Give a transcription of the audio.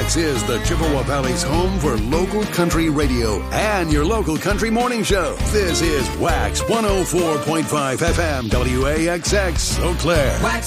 Wax is the Chippewa Valley's home for local country radio and your local country morning show. This is Wax 104.5 FM WAXX Eau Claire.